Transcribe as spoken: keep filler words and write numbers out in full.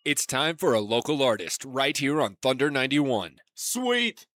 It's time for a local artist right here on Thunder ninety-one. Sweet.